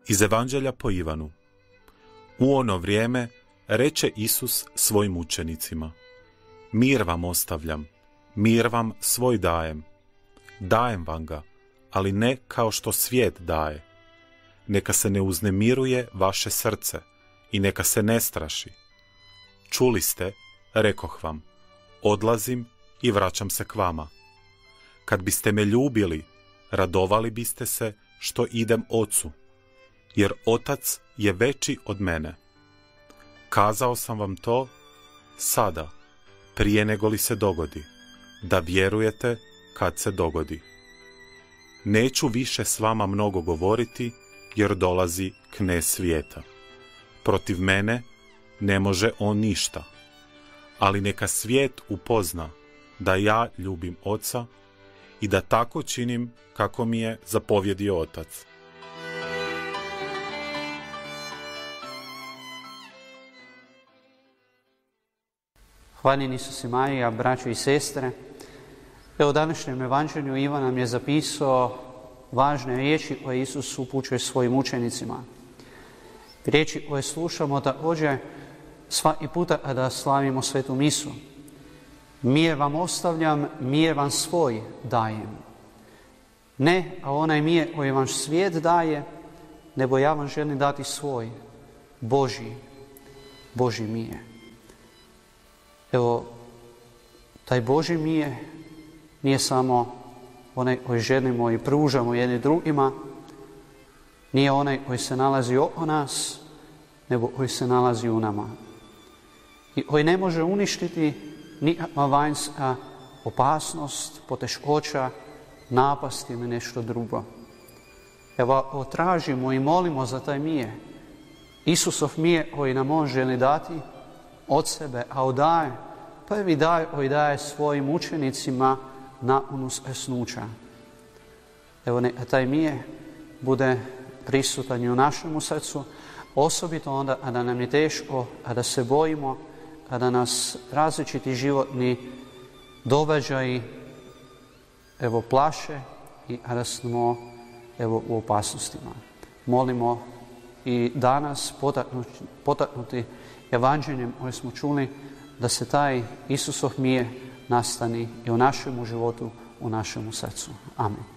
Iz Evanđelja po Ivanu. U ono vrijeme reče Isus svojim učenicima: Mir vam ostavljam, mir vam svoj dajem. Dajem vam ga, ali ne kao što svijet daje. Neka se ne uznemiruje vaše srce i neka se ne straši. Čuli ste, rekoh vam, odlazim i vraćam se k vama. Kad biste me ljubili, radovali biste se što idem Ocu, jer Otac je veći od mene. Kazao sam vam to sada, prije nego li se dogodi, da vjerujete kad se dogodi. Neću više s vama mnogo govoriti, jer dolazi knez svijeta. Protiv mene ne može on ništa, ali neka svijet upozna da ja ljubim Oca i da tako činim kako mi je zapovjedio Otac. Hvaljeni Isus i Marija, braćo i sestre. Evo, u današnjem evanđelju Ivan nam je zapisao važne riječi koje Isus upućuje svojim učenicima. Riječi koje slušamo također svaki puta kada slavimo svetu misu. Mir vam ostavljam, mir vam svoj dajem. Ne, a onaj mir koji vam svijet daje, nego ja vam želim dati svoj, Božji mir. Evo, taj Božji mir nije samo onaj koji želimo i pružamo jedni drugima, nije onaj koji se nalazi oko nas, nego koji se nalazi u nama. I koji ne može uništiti nikakva vanjska opasnost, poteškoća, napast ili nešto drugo. Evo, tražimo i molimo za taj mir. Isusov mir koji nam on želi dati od sebe, a odaje, prvi dar koji daje svojim učenicima nakon uskrsnuća. Evo, neka taj mir bude prisutan i u našemu srcu, osobito onda kada nam je teško, kada se bojimo, kada nas različiti životni događaji plaše i kada smo u opasnostima. Molimo i danas potaknuti evanđeljem koje smo čuli, da se taj Isusov mir nastani i u našem životu, u našem srcu. Amen.